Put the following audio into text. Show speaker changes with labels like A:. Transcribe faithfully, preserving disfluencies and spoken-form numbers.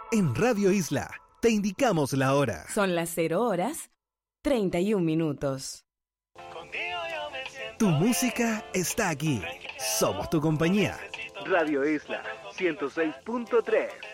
A: En Radio Isla te indicamos la hora.
B: Son las cero horas, treinta y un minutos.
A: Tu música está aquí. Somos tu compañía. Radio Isla ciento seis punto tres.